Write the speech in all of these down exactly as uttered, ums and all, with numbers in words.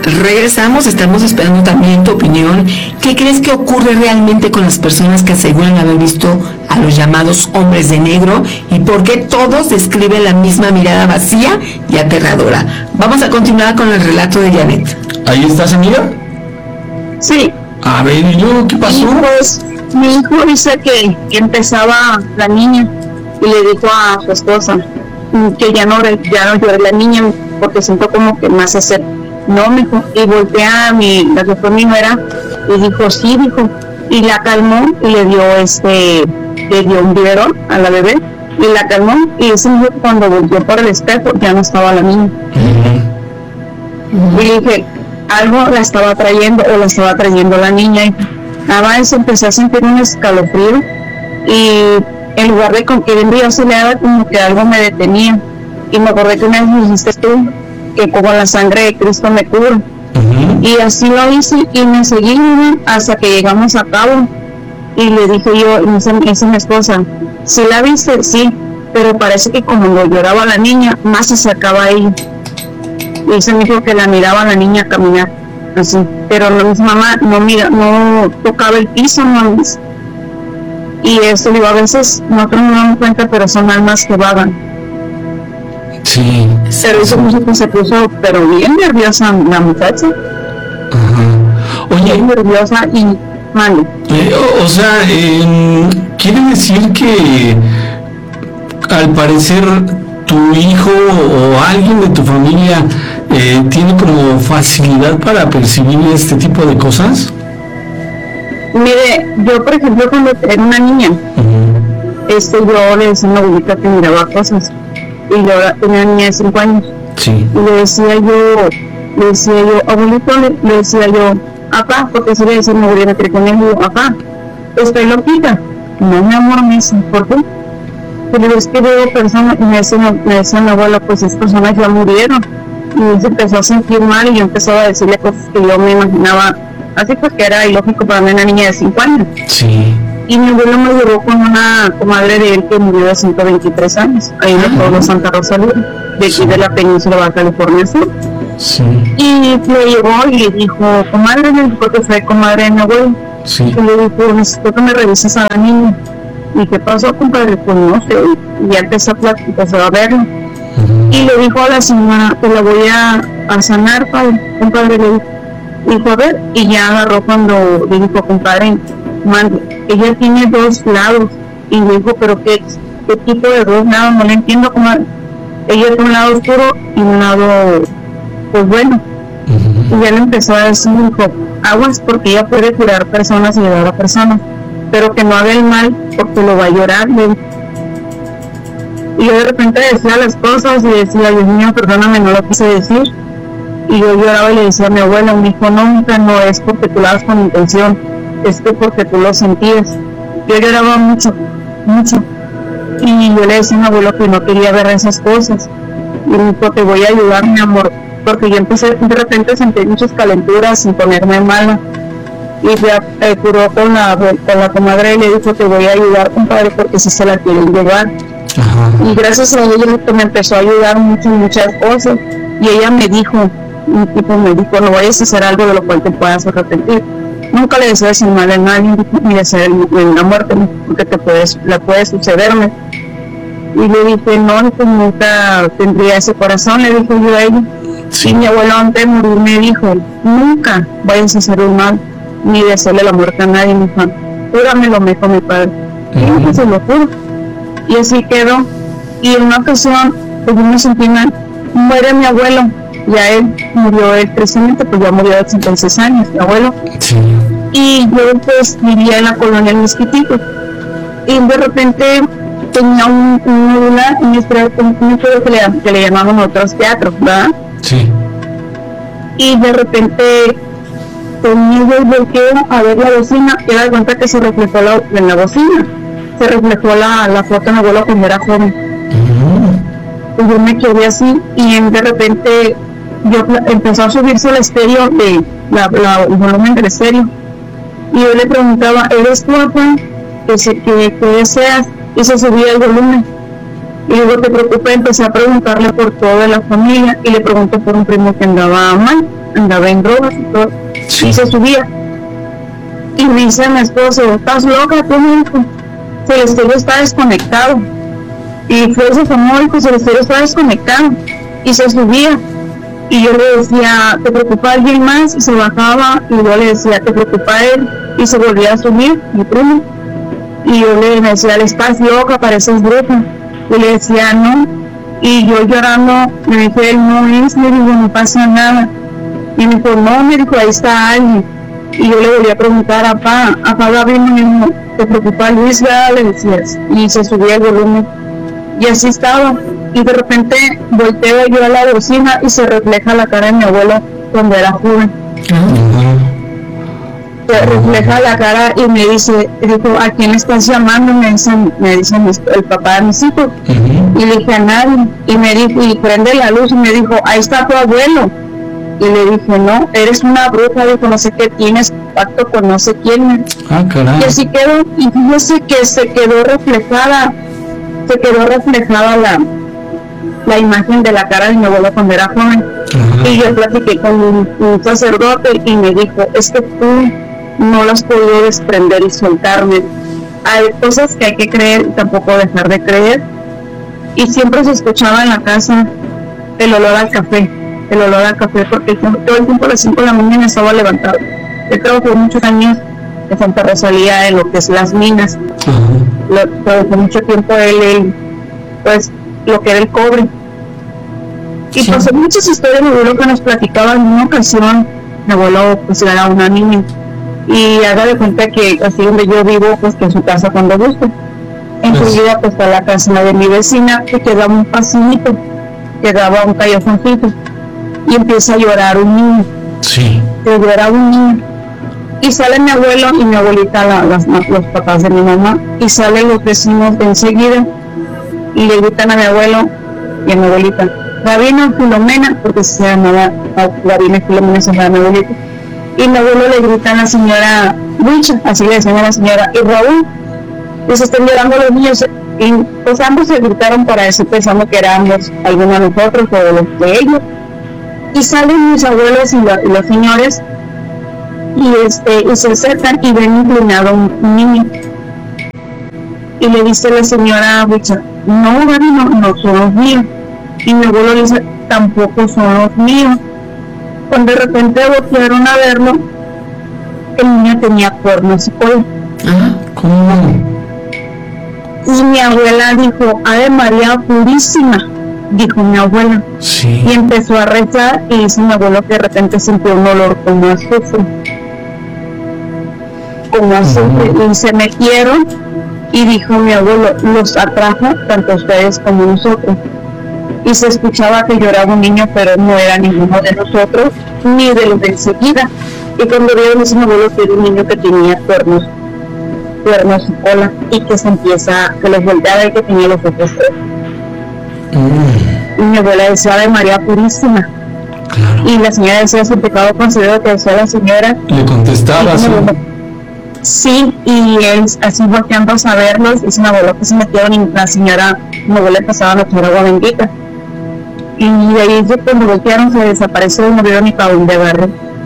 Regresamos, estamos esperando también tu opinión. ¿Qué crees que ocurre realmente con las personas que aseguran haber visto a los llamados hombres de negro y por qué todos describen la misma mirada vacía y aterradora? Vamos a continuar con el relato de Janet. ¿Ahí estás, amiga? Sí. A ver, ¿y luego qué pasó? Y pues mi hijo dice que, que empezaba la niña y le dijo a su esposa que ya no, ya no llore la niña porque siento como que más hacer. No, mijo, y voltea a mi, la que fue mi nuera, y dijo, sí, dijo, y la calmó, y le dio este, le dio un biberón a la bebé, y la calmó, y ese niño cuando volvió por el espejo, ya no estaba la niña. Uh-huh. Y dije, algo la estaba trayendo, o la estaba trayendo la niña, y nada más empecé a sentir un escalofrío, y en lugar de con que yo se le daba como que algo me detenía, y me acordé que una vez me dijiste tú, que como la sangre de Cristo me cubre. Uh-huh. Y así lo hice y me seguí hasta que llegamos a Cabo y le dije yo, me dice mi esposa, ¿sí la viste? Sí, pero parece que como lo lloraba la niña, más se acercaba a ella. Y se me dijo que la miraba la niña caminar así, pero no, mi mamá no mira, no tocaba el piso, no. Y esto digo, a veces nosotros no nos damos cuenta, pero son almas que vagan. Sí. Pero eso música se puso, pero bien nerviosa la muchacha. Ajá. Oye. Bien nerviosa y malo. Eh, o, o sea, eh, quiere decir que al parecer tu hijo o alguien de tu familia eh, tiene como facilidad para percibir este tipo de cosas. Mire, yo por ejemplo cuando era una niña, uh-huh. este yo le decía a una abuelita que miraba cosas. Y yo tenía una niña de cinco años. Sí. Y le decía yo, le decía yo, abuelito, le, le decía yo, papá, porque si le decía mi abuelita que con él, digo, papá, estoy loquita. No, mi amor, me dice, ¿por qué? Y le digo, es que veo personas, y me decía, me decía mi abuela, pues esas personas ya murieron. Y se empezó a sentir mal y yo empezaba a decirle cosas que yo me imaginaba, así pues que era ilógico para mí una niña de cinco años. Sí. Y mi abuelo me llevó con una comadre de él que murió de ciento veintitrés años, ahí en el pueblo Santa Rosalía, de aquí de la península de Baja California Sur. Sí. Y me llevó y le dijo, comadre, me dijo que fue comadre de mi abuelo. Sí. Y le dijo, necesito que me revises a la niña. ¿Y qué pasó, compadre? Pues no sé. Y ya empezó a platicar, se va a verlo. Uh-huh. Y le dijo a la señora, que la voy a, a sanar, padre. Compadre le dijo, dijo, a ver, y ya agarró cuando le dijo, compadre, man, ella tiene dos lados. Y le dijo, pero qué, qué tipo de dos lados, no le entiendo, comadre. Ella tiene un lado oscuro y un lado, pues bueno. Uh-huh. Y ya le empezó a decir, dijo, aguas porque ella puede curar personas y ayudar a personas, pero que no haga el mal porque lo va a llorar. Le... Y yo de repente decía las cosas y decía, Dios mío, perdóname, no lo quise decir. Y yo lloraba y le decía a mi abuela, mi hijo, nunca, no es porque tú lo hagas con intención, es que porque tú lo sentías. Yo lloraba mucho, mucho. Y yo le decía a mi abuelo que no quería ver esas cosas. Y me dijo, te voy a ayudar, mi amor, porque yo empecé de repente a sentir muchas calenturas sin ponerme mala. Y ya eh, curó con la, con la comadre y le dijo, te voy a ayudar, compadre, porque si se la quieren llevar. Ajá. Y gracias a ella me empezó a ayudar mucho en muchas cosas. Y ella me dijo, un tipo me dijo, no vayas a hacer algo de lo cual te puedas arrepentir. Nunca le desees el mal a nadie, ni hacer una muerte, porque te puedes, la puede sucederme. Y le dije, no, pues nunca tendría ese corazón, le dije yo a ella. Sí. Y mi abuelo antes de morir me dijo, nunca vayas a hacer un mal, ni desearle la muerte a nadie, mi hija. Júramelo, me dijo mi padre. Uh-huh. Y yo se lo juro. Y así quedó. Y en una ocasión, pues yo me sentí mal, muere mi abuelo. Ya él murió él tristemente, pues ya murió de ochenta y seis años, mi abuelo. Sí. Y yo pues vivía en la colonia del Mezquitito. Y de repente tenía un, un lugar, un estudio que le, que le llamamos nosotros teatro, ¿verdad? Sí. Y de repente tenía el volteo a ver la bocina y da cuenta que se reflejó la, en la bocina. Se reflejó la, la foto de mi abuelo cuando era joven. Uh-huh. Y yo me quedé así y de repente yo empezó a subirse el estéreo de la, la, el volumen del estéreo y yo le preguntaba, ¿eres tú, papá? Que, se, que, que deseas, y se subía el volumen Y luego te preocupa, empecé a preguntarle por toda la familia y le pregunto por un primo que andaba mal, andaba en drogas y todo, sí. Y se subía. Y me dice a mi esposo, ¿estás loca tú, mi hijo? Celesterio está desconectado. Y fue ese famoso, Celesterio está desconectado. Y se subía. Y yo le decía, ¿te preocupa alguien más? Y se bajaba. Y yo le decía, ¿te preocupa él? Y se volvía a subir, mi primo. Y yo le decía, ¿estás loca? Pareces bruja. Y le decía, no. Y yo llorando, me dije, él no es, le digo, no pasa nada. Y me dijo, no, me dijo, ahí está alguien. Y yo le volví a preguntar a papá, a papá David, me dijo, ¿te preocupa Luis? Ya le decías. Y se subía el volumen. Y así estaba. Y de repente volteo yo a la bocina y se refleja la cara de mi abuelo cuando era joven. Uh-huh. Se refleja la cara y me dice, dijo, ¿a quién estás llamando? Me dicen, me dicen el papá de mis hijos. Uh-huh. Y le dije, a nadie. Y me dijo, y prende la luz y me dijo, ahí está tu abuelo. Y le dije, no, eres una bruja, dijo, no sé qué tienes, pacto con no sé quién. Ah, caray. Y así quedó, y fíjese que se quedó reflejada, se quedó reflejada la, la imagen de la cara de mi abuelo cuando era joven. Uh-huh. Y yo platiqué con un, un sacerdote y me dijo, es que tú no las has podido desprender y soltarme. Hay cosas que hay que creer y tampoco dejar de creer. Y siempre se escuchaba en la casa el olor al café. el olor al café, porque todo el tiempo a las cinco de la mañana estaba levantado. Yo trabajé muchos años en Santa Rosalía en lo que es las minas. Uh-huh. Lo, trabajé mucho tiempo él, él, pues, lo que era el cobre. Y sí. Pues en muchas historias mi abuelo que nos platicaba en una ocasión, mi abuelo pues era una niña. Y haga de cuenta que así donde yo vivo, pues que en su casa cuando guste. Enseguida pues está la casa de mi vecina, que quedaba un pasillito, quedaba un callejoncito. Y empieza a llorar un niño. Sí. Y llora un niño. Y sale mi abuelo y mi abuelita, la, las, los papás de mi mamá, y salen los vecinos de enseguida y le gritan a mi abuelo y a mi abuelita, Gabino Filomena, porque se llamaba Gabino Filomena, se llama mi abuelita. Y mi abuelo le grita a la señora Wicha, así le decían a la señora, y Raúl, pues están llorando los niños. Y pues ambos se gritaron para eso, pensando que éramos algunos de nosotros o los de ellos. Y salen mis abuelos y, lo, y los señores y, este, y se acercan y ven inclinado un, un niño. Y le dice la señora Wicha, no, Gaby, no, no son los míos. Y mi abuelo le dice, tampoco son los míos. Cuando de repente voltearon a verlo, el niño tenía cuernos y cola. ¿Cómo? Y mi abuela dijo, Ave María Purísima, dijo mi abuela. Sí. Y empezó a rezar y dice mi abuelo que de repente sintió un olor como azufre. Como azufre. Uh-huh. Y se metieron y dijo mi abuelo, los atrajo tanto ustedes como nosotros. Y se escuchaba que lloraba un niño, pero no era ninguno de nosotros, ni de los de enseguida. Y cuando vieron ese mi abuelo que era un niño que tenía cuernos, cuernos y cola, y que se empieza, que los volteaba y que tenía los ojos. Mm. Y mi abuela decía, Ave María Purísima. Claro. Y la señora decía su pecado concedido, que decía la señora. Le contestaba así. Sí, y él así volteando a saberlos, y mi abuelo que se metieron y la señora, mi abuela empezaba a meter agua bendita. Y de ahí cuando voltearon se desapareció y no vieron ni para dónde agarrar.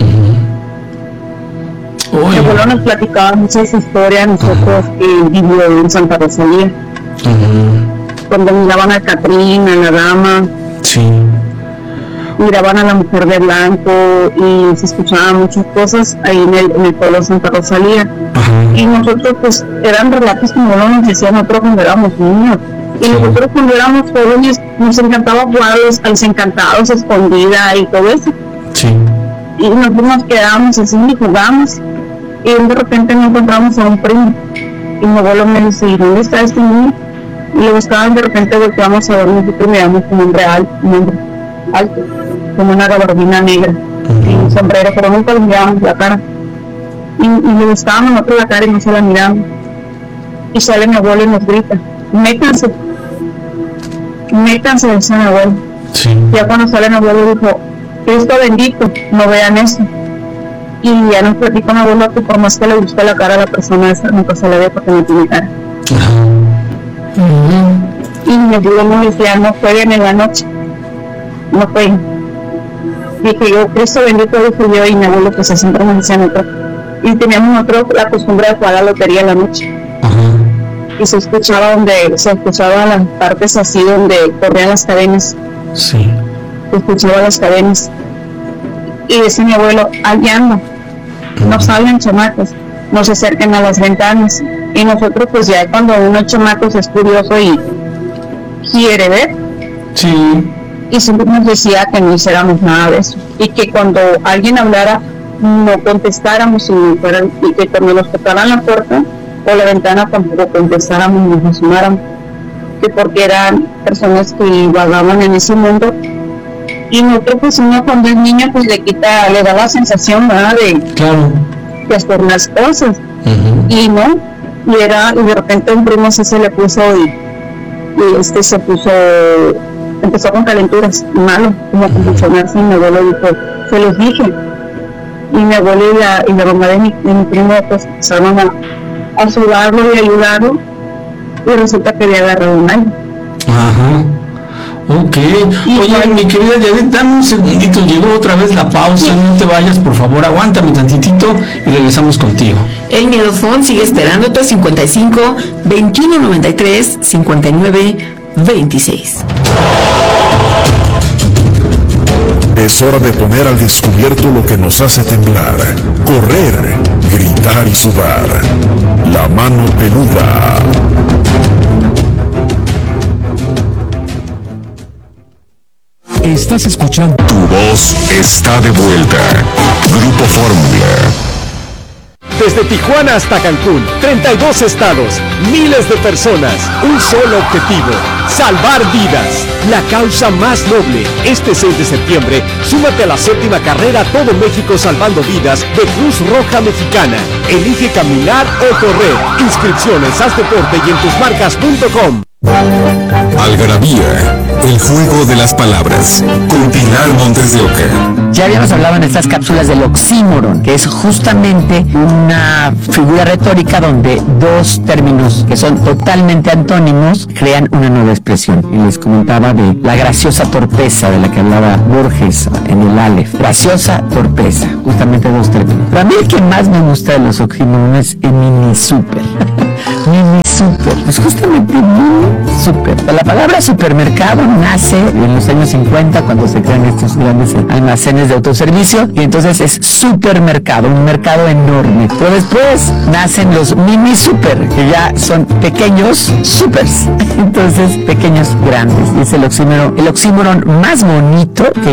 Uh-huh. Mi abuelo nos platicaba muchas historias, nosotros que uh-huh. vivió en Santa Rosalía. Uh-huh. Cuando miraban a Catrín, a la dama. Sí. Miraban a la mujer de blanco y se escuchaban muchas cosas ahí en el, en el pueblo de Santa Rosalía. Uh-huh. Y nosotros pues eran relatos como no nos decían nosotros cuando éramos niños. Y sí. Nosotros cuando éramos jóvenes nos encantaba jugar a los, a los encantados, escondida y todo eso. Sí. Y nosotros nos quedábamos así y jugábamos. Y de repente nos encontramos a un primo. Y mi abuelo me dice, ¿y dónde está este niño? Y lo buscaban, de repente volteamos a ver nosotros miramos como un hombre alto, un hombre alto, como una gabardina negra, uh-huh. y un sombrero, pero nunca le mirábamos la cara. Y, y le buscábamos nosotros la cara y no se la mirábamos. Y sale mi abuelo y nos grita, métanse, métanse, dice mi abuelo. Sí. Ya cuando sale mi abuelo dijo, Cristo bendito, no vean eso. Y ya nos platicó mi abuelo que por más que le guste la cara a la persona esa, nunca se le ve porque no tiene cara. Uh-huh. Y mi abuelo me decía, no jueguen en la noche, no jueguen. Dije yo, Cristo bendito, dije yo, y mi abuelo pues siempre me decía otro. Y teníamos nosotros la costumbre de jugar a la lotería en la noche. Uh-huh. Y se escuchaba donde, se escuchaba las partes así donde corrían las cadenas. Sí. Se escuchaba las cadenas. Y decía mi abuelo, allá anda, uh-huh. No salgan chamacos, no se acerquen a las ventanas. Y nosotros pues ya cuando uno es chamacos es curioso y quiere ver. Sí. Y siempre nos decía que no hiciéramos nada de eso. Y que cuando alguien hablara, no contestáramos y, no fueran, y que cuando nos tocaran la puerta o la ventana tampoco contestáramos, nos asomáramos, que porque eran personas que vagaban en ese mundo. Y nosotros pues uno cuando es niño pues le quita, le da la sensación, ¿verdad? De, claro, de hacer las cosas. Uh-huh. Y no, y era, y de repente un primo así se le puso y, y este se puso, empezó con calenturas, malo, como convulsionarse, y mi abuelo dijo, se los dije. Y mi abuelo y la, y la mamá de mi, de mi primo pues empezaron a, a ayudarlo y ayudarlo, y resulta que había agarrado un año. Ajá. Ok. Y oye, bueno, mi querida Yadet, dame un segundito, llegó otra vez la pausa, sí. No te vayas, por favor, aguántame tantitito y regresamos contigo. El Miedofón sigue esperándote, cincuenta y cinco, veintiuno noventa y tres, cincuenta y nueve, veintiséis. Es hora de poner al descubierto lo que nos hace temblar, correr, gritar y sudar. La mano peluda. Estás escuchando. Tu voz está de vuelta. Grupo Fórmula. Desde Tijuana hasta Cancún, treinta y dos estados, miles de personas, un solo objetivo, salvar vidas. La causa más noble. Este seis de septiembre, súmate a la séptima carrera Todo México Salvando Vidas de Cruz Roja Mexicana. Elige caminar o correr. Inscripciones, haz deporte y en tus marcas punto com. Algarabía, el juego de las palabras, con Pilar Montes de Oca. Ya habíamos hablado en estas cápsulas del oxímoron, que es justamente una figura retórica donde dos términos que son totalmente antónimos crean una nueva expresión. Y les comentaba de la graciosa torpeza de la que hablaba Borges en el Aleph. Graciosa torpeza, justamente dos términos. Pero a mí el que más me gusta de los oxímorones es mini super. Mini super, pues justamente mini super. La palabra supermercado nace en los años cincuenta cuando se crean estos grandes almacenes de autoservicio y entonces es supermercado, un mercado enorme. Pero después nacen los mini super, que ya son pequeños supers, entonces pequeños grandes. Y es el oxímoron, el oxímoron más bonito que